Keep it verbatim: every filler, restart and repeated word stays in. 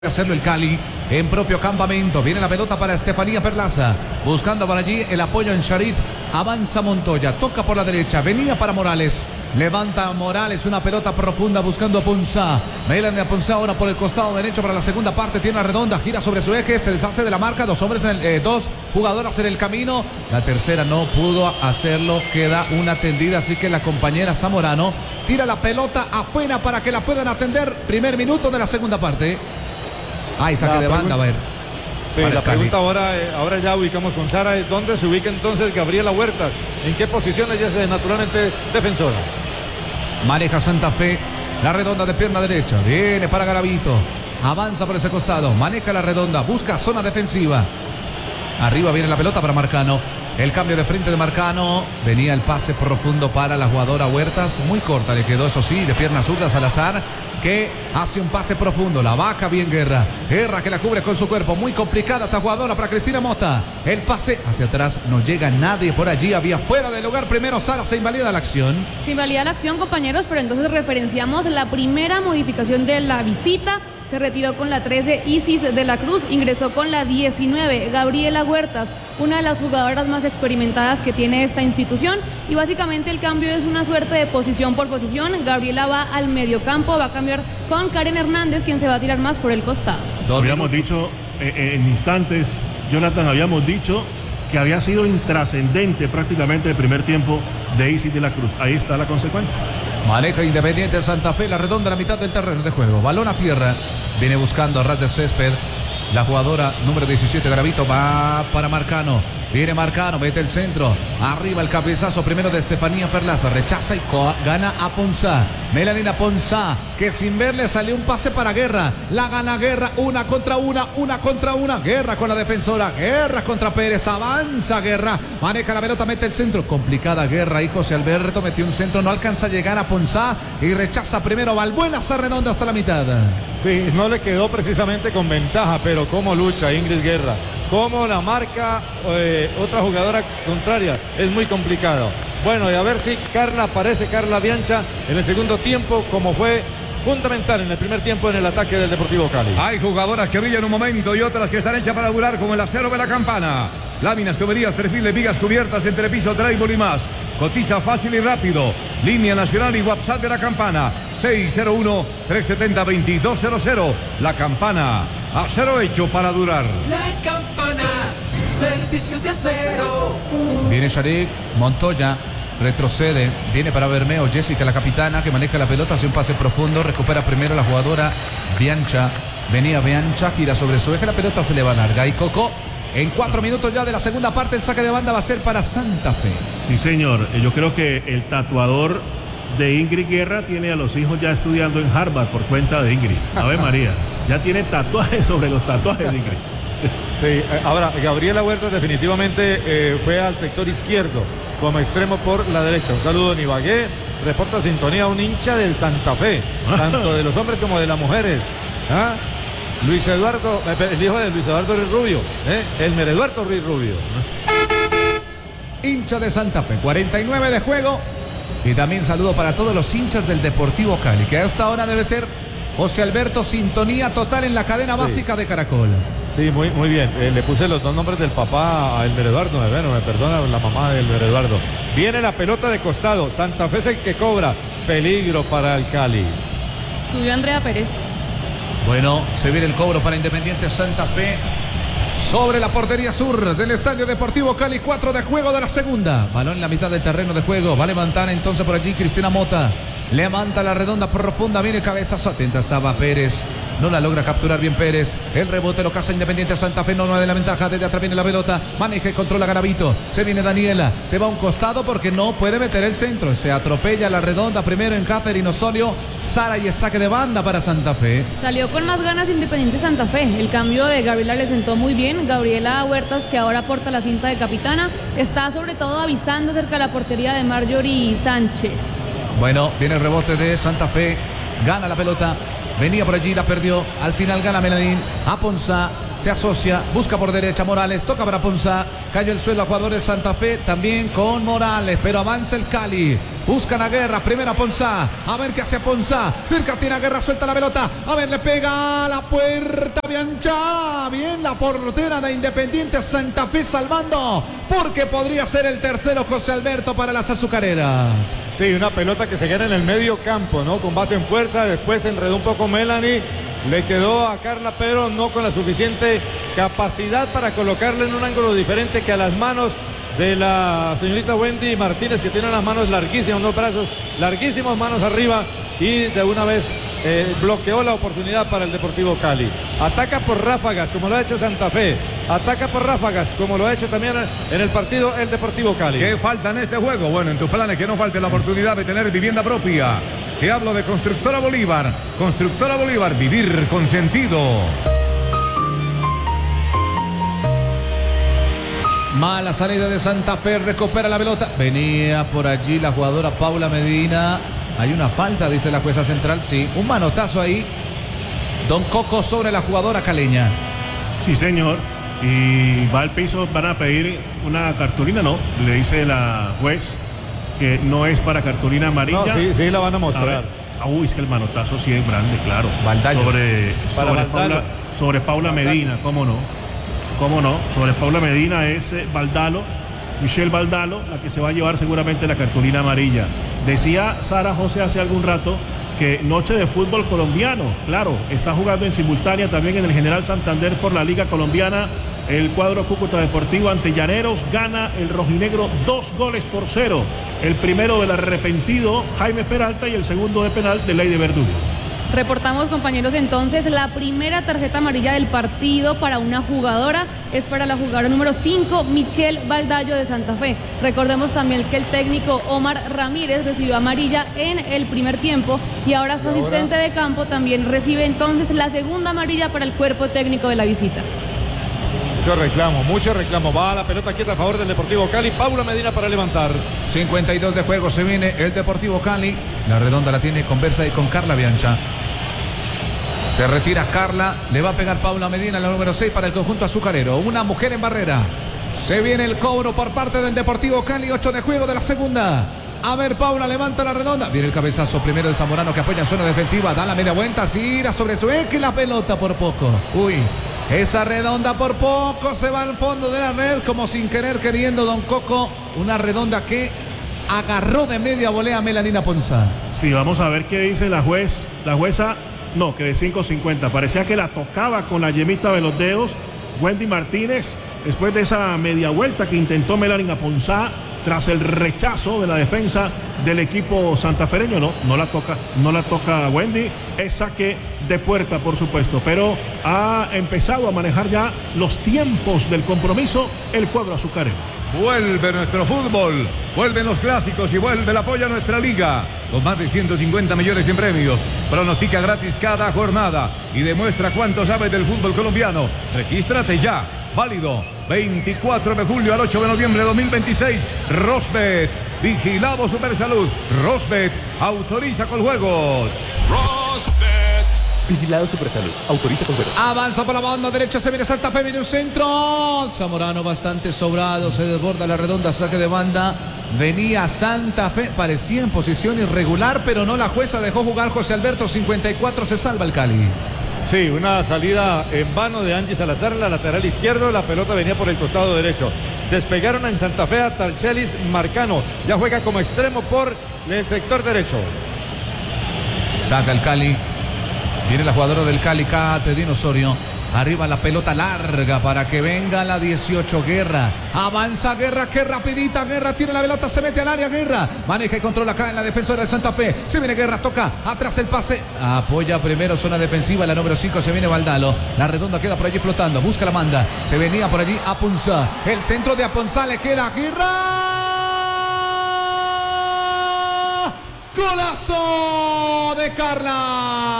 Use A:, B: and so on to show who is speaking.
A: hacerlo el Cali en propio campamento. Viene la pelota para Estefanía Perlaza, buscando por allí el apoyo en Sharif. Avanza Montoya, toca por la derecha, venía para Morales, levanta Morales, una pelota profunda buscando a Ponzá. Melanie Ponzá ahora por el costado derecho para la segunda parte, tiene una redonda, gira sobre su eje, se deshace de la marca, dos hombres en el, eh, dos jugadoras en el camino, la tercera no pudo hacerlo, queda una tendida, así que la compañera Zamorano tira la pelota afuera para que la puedan atender. Primer minuto de la segunda parte. Ay, saque de banda, a ver.
B: Sí, la pregunta ahora, eh, ahora ya ubicamos con Sara, es dónde se ubica entonces Gabriela Huertas, en qué posición ella es naturalmente defensora.
A: Maneja Santa Fe, la redonda de pierna derecha, viene para Garavito, avanza por ese costado, maneja la redonda, busca zona defensiva. Arriba viene la pelota para Marcano. El cambio de frente de Marcano. Venía el pase profundo para la jugadora Huertas. Muy corta le quedó, eso sí, de pierna zurda Salazar, que hace un pase profundo. La baja bien Guerra. Guerra que la cubre con su cuerpo. Muy complicada esta jugadora para Cristina Mota. El pase hacia atrás. No llega nadie por allí. Había fuera del lugar. Primero Sara, se invalida la acción.
C: Se invalida la acción, compañeros, pero entonces referenciamos la primera modificación de la visita. Se retiró con la trece Isis de la Cruz, ingresó con la diecinueve Gabriela Huertas, una de las jugadoras más experimentadas que tiene esta institución, y básicamente el cambio es una suerte de posición por posición. Gabriela va al mediocampo, va a cambiar con Karen Hernández, quien se va a tirar más por el costado.
D: Habíamos dicho eh, en instantes, Jonathan, habíamos dicho que había sido intrascendente prácticamente el primer tiempo de Isis de la Cruz. Ahí está la consecuencia.
A: Maneja Independiente de Santa Fe, la redonda a la mitad del terreno de juego. Balón a tierra, viene buscando a ras de césped. La jugadora número diecisiete, Garavito, va para Marcano. Viene Marcano, mete el centro. Arriba el cabezazo primero de Estefanía Perlaza. Rechaza y gana a Ponzá. Melanina Ponzá, que sin verle salió un pase para Guerra. La gana Guerra, una contra una, una contra una. Guerra con la defensora. Guerra contra Pérez. Avanza Guerra. Maneja la pelota, mete el centro. Complicada Guerra. Y José Alberto metió un centro. No alcanza a llegar a Ponzá. Y rechaza primero Valbuena. Se redonda hasta la mitad.
B: Sí, no le quedó precisamente con ventaja, pero cómo lucha Ingrid Guerra. Cómo la marca eh, otra jugadora contraria. Es muy complicado. Bueno, y a ver si Carla aparece, Carla Biancha, en el segundo tiempo, como fue fundamental en el primer tiempo en el ataque del Deportivo Cali.
E: Hay jugadoras que brillan un momento y otras que están hechas para durar, como el acero de la Campana. Láminas, tuberías, perfiles, vigas cubiertas, entrepiso, drywall y más. Cotiza fácil y rápido. Línea nacional y WhatsApp de la Campana. seis cero uno, tres siete cero, dos dos cero cero. La Campana. Acero hecho para durar.
F: La Campana. Servicio de acero.
A: Viene Sharik, Montoya. Retrocede, viene para Bermeo, Jessica, la capitana, que maneja la pelota, hace un pase profundo, recupera primero la jugadora Biancha, venía Biancha, gira sobre su eje, la pelota se le va larga y Coco, en cuatro minutos ya de la segunda parte, el saque de banda va a ser para Santa Fe.
D: Sí, señor, yo creo que el tatuador de Ingrid Guerra tiene a los hijos ya estudiando en Harvard por cuenta de Ingrid. Ave María, ya tiene tatuajes sobre los tatuajes de Ingrid.
B: Sí, ahora Gabriela Huertas definitivamente eh, fue al sector izquierdo como extremo por la derecha. Un saludo en Ibagué, reporta sintonía un hincha del Santa Fe, tanto de los hombres como de las mujeres. ¿Ah? Luis Eduardo, el hijo de Luis Eduardo Ruiz Rubio, ¿eh? Elmer Eduardo Ruiz Rubio.
A: Hincha de Santa Fe, cuarenta y nueve de juego. Y también saludo para todos los hinchas del Deportivo Cali, que a esta hora debe ser José Alberto, sintonía total en la cadena básica sí. de Caracol.
B: Sí, muy, muy bien. Eh, le puse los dos nombres del papá a Elmer Eduardo. Bueno, me perdona la mamá de Elmer Eduardo. Viene la pelota de costado. Santa Fe es el que cobra. Peligro para el Cali.
C: Subió Andrea Pérez.
A: Bueno, se viene el cobro para Independiente Santa Fe. Sobre la portería sur del Estadio Deportivo Cali. Cuatro de juego de la segunda. Balón en la mitad del terreno de juego. Va a levantar entonces por allí Cristina Mota. Levanta la redonda profunda. Viene cabezazo. Atenta estaba Pérez. No la logra capturar bien Pérez. El rebote lo caza Independiente Santa Fe. No, no de la ventaja. Desde atrás viene la pelota. Maneja y controla Garavito. Se viene Daniela. Se va a un costado porque no puede meter el centro. Se atropella la redonda. Primero en Catherine Osorio. Sara y el saque de banda para Santa Fe.
C: Salió con más ganas Independiente Santa Fe. El cambio de Gabriela le sentó muy bien. Gabriela Huertas, que ahora porta la cinta de capitana, está sobre todo avisando cerca de la portería de Marjorie Sánchez.
A: Bueno, viene el rebote de Santa Fe. Gana la pelota. Venía por allí, la perdió. Al final gana Melanín. A Ponzá. Se asocia, busca por derecha Morales, toca para Ponzá, cayó el suelo a jugador de Santa Fe, también con Morales, pero avanza el Cali, buscan a Guerra, primera Ponzá, a ver qué hace Ponzá, cerca tiene a Guerra, suelta la pelota, a ver, le pega a la puerta Biancha, bien la portera de Independiente Santa Fe salvando, porque podría ser el tercero José Alberto para las azucareras.
B: Sí, una pelota que se queda en el medio campo, ¿no? Con base en fuerza, después se enredó un poco Melanie. Le quedó a Carla, pero no con la suficiente capacidad para colocarle en un ángulo diferente que a las manos de la señorita Wendy Martínez, que tiene las manos larguísimas, unos brazos larguísimos, manos arriba, y de una vez eh, bloqueó la oportunidad para el Deportivo Cali. Ataca por ráfagas, como lo ha hecho Santa Fe. Ataca por ráfagas, como lo ha hecho también en el partido el Deportivo Cali.
E: ¿Qué falta en este juego? Bueno, en tus planes que no falte la oportunidad de tener vivienda propia. Te hablo de Constructora Bolívar. Constructora Bolívar, vivir con sentido.
A: Mala salida de Santa Fe, recupera la pelota. Venía por allí la jugadora Paula Medina. Hay una falta, dice la jueza central, sí. Un manotazo ahí. Don Coco sobre la jugadora caleña.
D: Sí, señor. Y va al piso, van a pedir una cartulina, no. Le dice la juez que no es para cartulina amarilla.
B: No, sí, sí la van a mostrar.
D: A ver, ah, uy, es que el manotazo sí es grande, claro.
A: Baldaño.
D: Sobre, sobre, Paula, sobre Paula Medina, cómo no. Cómo no. Sobre Paula Medina es eh, Baldalo, Michelle Baldalo, la que se va a llevar seguramente la cartulina amarilla. Decía Sara José hace algún rato que noche de fútbol colombiano, claro, está jugando en simultánea también en el General Santander por la Liga Colombiana. El cuadro Cúcuta Deportivo ante Llaneros, gana el rojinegro dos goles por cero. El primero del arrepentido Jaime Peralta y el segundo de penal de Ley de Verdugo.
C: Reportamos, compañeros, entonces la primera tarjeta amarilla del partido para una jugadora es para la jugadora número cinco, Michelle Baldallo de Santa Fe. Recordemos también que el técnico Omar Ramírez recibió amarilla en el primer tiempo y ahora su asistente de campo también recibe entonces la segunda amarilla para el cuerpo técnico de la visita.
B: Mucho reclamo, mucho reclamo. Va la pelota quieta a favor del Deportivo Cali. Paula Medina para levantar.
A: cincuenta y dos de juego, se viene el Deportivo Cali. La redonda la tiene con Versa y con Carla Biancha. Se retira Carla, le va a pegar Paula Medina, la número seis para el conjunto azucarero. Una mujer en barrera. Se viene el cobro por parte del Deportivo Cali, ocho de juego de la segunda. A ver, Paula levanta la redonda. Viene el cabezazo primero de Zamorano que apoya en zona defensiva. Da la media vuelta, gira sobre su eje la pelota por poco. Uy, esa redonda por poco se va al fondo de la red, como sin querer queriendo Don Coco. Una redonda que agarró de media volea a Melanina Ponzá.
D: Sí, vamos a ver qué dice la juez, la jueza. No, que de cinco cincuenta. Parecía que la tocaba con la yemita de los dedos Wendy Martínez después de esa media vuelta que intentó Melanina Ponzá tras el rechazo de la defensa del equipo santafereño. No, no la toca, no la toca Wendy. Es saque de puerta, por supuesto, pero ha empezado a manejar ya los tiempos del compromiso el cuadro azucarero.
E: Vuelve nuestro fútbol, vuelven los clásicos y vuelve el apoyo a nuestra liga. Con más de ciento cincuenta millones en premios. Pronostica gratis cada jornada y demuestra cuánto sabes del fútbol colombiano. Regístrate ya. Válido veinticuatro de julio al ocho de noviembre de dos mil veintiséis. Rosbet. Vigilado Supersalud. Rosbet. Autoriza con juegos.
G: Rosbet. Vigilado Supersalud. Autoriza con juegos.
A: Avanza por la banda derecha, se viene Santa Fe, viene un centro. Zamorano bastante sobrado, se desborda la redonda, saque de banda. Venía Santa Fe, parecía en posición irregular, pero no, la jueza dejó jugar José Alberto. Cincuenta y cuatro, se salva el Cali.
B: Sí, una salida en vano de Angie Salazar, la lateral izquierdo. La pelota venía por el costado derecho. Despegaron en Santa Fe a Tarchelis Marcano. Ya juega como extremo por el sector derecho.
A: Saca el Cali. Viene la jugadora del Cali, Caterina Osorio. Arriba la pelota larga para que venga la dieciocho, Guerra. Avanza Guerra, qué rapidita Guerra. Tiene la pelota, se mete al área Guerra. Maneja y controla acá en la defensora del Santa Fe. Se viene Guerra, toca atrás el pase. Apoya primero zona defensiva, la número cinco, se viene Baldalo. La redonda queda por allí flotando, busca la manda. Se venía por allí Aponzá. El centro de Aponzá le queda a Guerra. ¡Golazo de Carla!